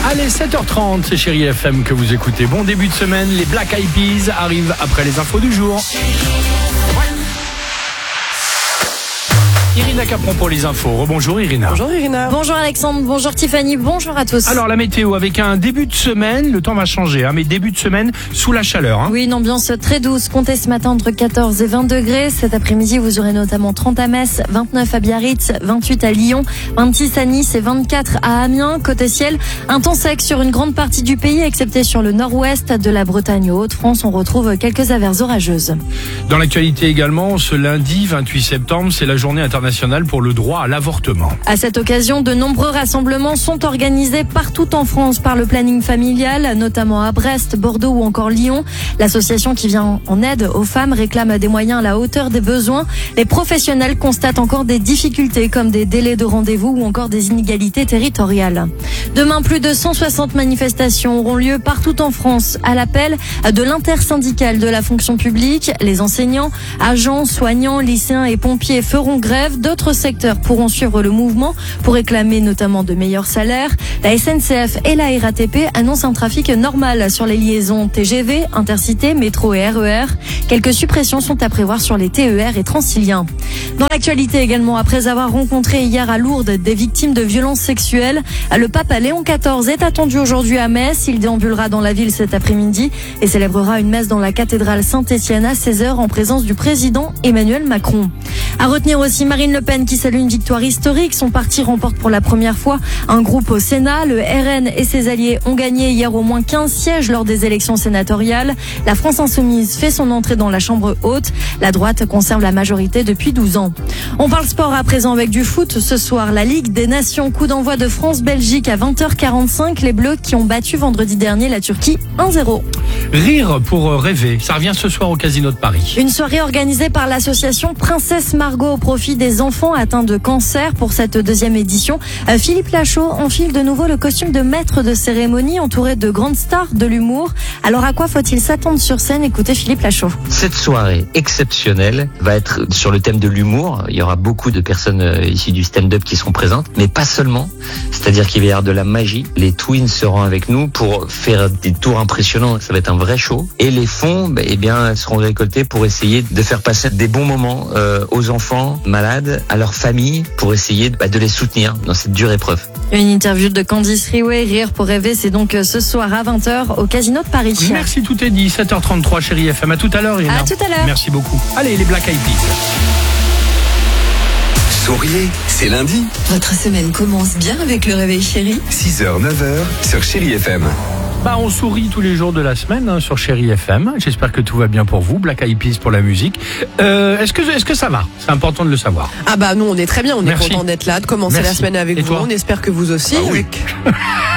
Allez, 7h30, c'est Chérie FM que vous écoutez. Bon début de semaine, les Black Eyed Peas arrivent après les infos du jour. Irina Capron pour les infos. Rebonjour Irina. Bonjour Irina. Bonjour Alexandre, bonjour Tiffany, bonjour à tous. Alors la météo avec un début de semaine, le temps va changer, mais début de semaine sous la chaleur. Oui, une ambiance très douce, comptez ce matin entre 14 et 20 degrés. Cet après-midi, vous aurez notamment 30 à Metz, 29 à Biarritz, 28 à Lyon, 26 à Nice et 24 à Amiens. Côté ciel, un temps sec sur une grande partie du pays, excepté sur le nord-ouest de la Bretagne aux Hauts-de-France. On retrouve quelques averses orageuses. Dans l'actualité également, ce lundi 28 septembre, c'est la journée internationale pour le droit à l'avortement. À cette occasion, de nombreux rassemblements sont organisés partout en France par le planning familial, notamment à Brest, Bordeaux ou encore Lyon. L'association qui vient en aide aux femmes réclame des moyens à la hauteur des besoins. Les professionnels constatent encore des difficultés comme des délais de rendez-vous ou encore des inégalités territoriales. Demain, plus de 160 manifestations auront lieu partout en France à l'appel de l'intersyndicale de la fonction publique. Les enseignants, agents, soignants, lycéens et pompiers feront grève. D'autres secteurs pourront suivre le mouvement pour réclamer notamment de meilleurs salaires. La SNCF et la RATP annoncent un trafic normal sur les liaisons TGV, Intercité, métro et RER. Quelques suppressions sont à prévoir sur les TER et Transiliens. Dans l'actualité également, après avoir rencontré hier à Lourdes des victimes de violences sexuelles, le pape Léon XIV est attendu aujourd'hui à Metz. Il déambulera dans la ville cet après-midi et célébrera une messe dans la cathédrale Saint-Étienne à 16h en présence du président Emmanuel Macron. À retenir aussi Marine Le Pen qui salue une victoire historique. Son parti remporte pour la première fois un groupe au Sénat. Le RN et ses alliés ont gagné hier au moins 15 sièges lors des élections sénatoriales. La France Insoumise fait son entrée dans la Chambre haute. La droite conserve la majorité depuis 12 ans. On parle sport à présent avec du foot. Ce soir, la Ligue des Nations, coup d'envoi de France-Belgique à 20h45. Les Bleus qui ont battu vendredi dernier la Turquie 1-0. Rire pour rêver, ça revient ce soir au Casino de Paris. Une soirée organisée par l'association Princesse Margot au profit des enfants atteints de cancer. Pour cette deuxième édition, Philippe Lachaud enfile de nouveau le costume de maître de cérémonie entouré de grandes stars de l'humour. Alors à quoi faut-il s'attendre sur scène? Écoutez Philippe Lachaud. Cette soirée exceptionnelle va être sur le thème de l'humour. Il y aura beaucoup de personnes issues du stand-up qui seront présentes, mais pas seulement. C'est-à-dire qu'il va y avoir de la magie. Les Twins seront avec nous pour faire des tours impressionnants. Ça va être un vrai show. Et les fonds, seront récoltés pour essayer de faire passer des bons moments aux enfants malades, à leurs familles, pour essayer de les soutenir dans cette dure épreuve. Une interview de Candice Riouet, Rire pour rêver, c'est donc ce soir à 20h au Casino de Paris. Merci, tout est dit. 7h33, Chérie FM. À tout à l'heure, Irina. À tout à l'heure. Merci beaucoup. Allez, les Black Eyed Peas. Souriez, c'est lundi. Votre semaine commence bien avec le réveil chéri. 6h, 9h sur Chérie FM. On sourit tous les jours de la semaine sur Chérie FM. J'espère que tout va bien pour vous. Black Eyed Peas pour la musique. Est-ce que ça va? C'est important de le savoir. Nous on est très bien, on Merci. est content d'être là, de commencer Merci. la semaine avec Et vous. toi? On espère que vous aussi. Ah oui.